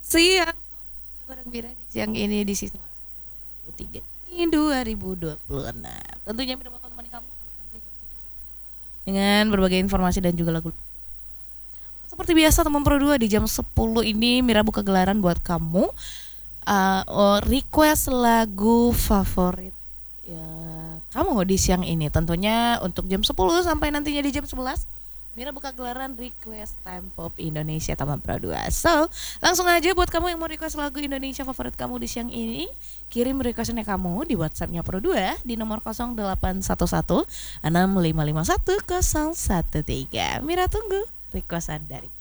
Siang bareng Mira di siang ini di season 23 ini 2026. Tentunya Mira bakal temani kamu dengan berbagai informasi dan juga lagu. Seperti biasa teman Pro 2 di jam 10 ini Mira buka gelaran buat kamu. Request lagu favorit ya, kamu di siang ini. Tentunya untuk jam 10 sampai nantinya di jam 11 Mira buka gelaran request time pop Indonesia Taman Pro 2. So, langsung aja buat kamu yang mau request lagu Indonesia favorit kamu di siang ini, kirim requestnya kamu di WhatsAppnya Pro 2 di nomor 0811 6551 013. Mira tunggu requestan dari